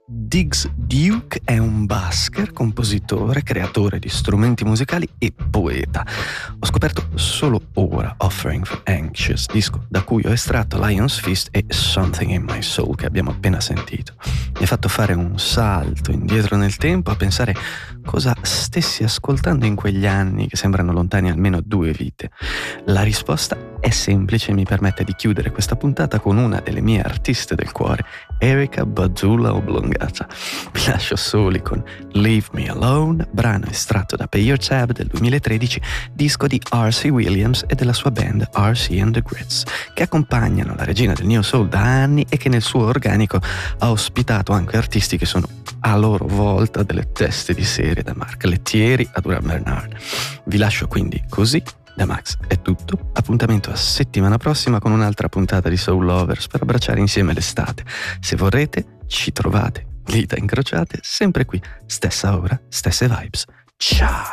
Diggs Duke è un basker, compositore, creatore di strumenti musicali e poeta. Ho scoperto solo ora Offering for Anxious, disco da cui ho estratto Lion's Feast e Something in My Soul che abbiamo appena sentito. Mi ha fatto fare un salto indietro nel tempo a pensare cosa stessi ascoltando in quegli anni che sembrano lontani almeno 2 vite. La risposta è semplice e mi permette di chiudere questa puntata con una delle mie artiste del cuore, Erykah Badu Oblongata. Vi lascio soli con Leave Me Alone, brano estratto da Pay Your Tab del 2013, disco di R.C. Williams e della sua band R.C. and the Grits, che accompagnano la regina del Neo Soul da anni e che nel suo organico ha ospitato anche artisti che sono a loro volta delle teste di serie, da Marc Lettieri a Durham Bernard. Vi lascio quindi così. Da Max è tutto, appuntamento a settimana prossima con un'altra puntata di Soul Lovers per abbracciare insieme l'estate. Se vorrete, ci trovate, dita incrociate, sempre qui, stessa ora, stesse vibes. Ciao!